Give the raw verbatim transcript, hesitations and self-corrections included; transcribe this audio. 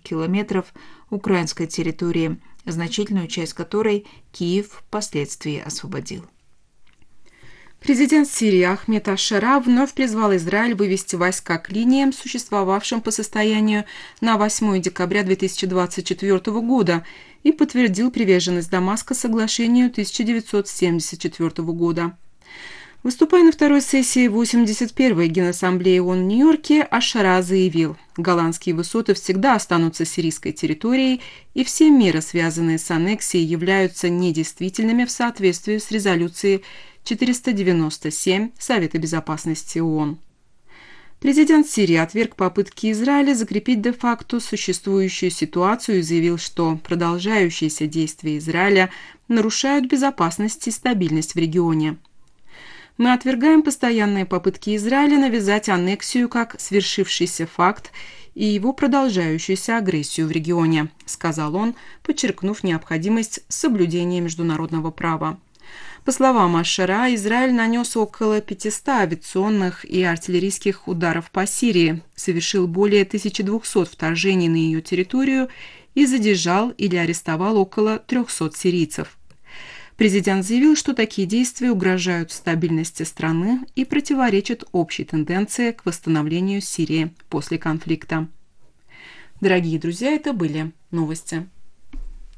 километров украинской территории, значительную часть которой Киев впоследствии освободил. Президент Сирии Ахмед аш-Шара вновь призвал Израиль вывести войска к линиям, существовавшим по состоянию на восьмое декабря две тысячи двадцать четвёртого года, и подтвердил приверженность Дамаска соглашению тысяча девятьсот семьдесят четвёртого года. Выступая на второй сессии восемьдесят первой Генассамблеи ООН в Нью-Йорке, аш-Шара заявил: «Голландские высоты всегда останутся сирийской территорией, и все меры, связанные с аннексией, являются недействительными в соответствии с резолюцией четыреста девяносто семь Совета безопасности ООН». Президент Сирии отверг попытки Израиля закрепить де-факто существующую ситуацию и заявил, что продолжающиеся действия Израиля нарушают безопасность и стабильность в регионе. «Мы отвергаем постоянные попытки Израиля навязать аннексию как свершившийся факт и его продолжающуюся агрессию в регионе», сказал он, подчеркнув необходимость соблюдения международного права. По словам аш-Шара, Израиль нанес около пятисот авиационных и артиллерийских ударов по Сирии, совершил более тысячи двухсот вторжений на ее территорию и задержал или арестовал около трёхсот сирийцев. Президент заявил, что такие действия угрожают стабильности страны и противоречат общей тенденции к восстановлению Сирии после конфликта. Дорогие друзья, это были новости.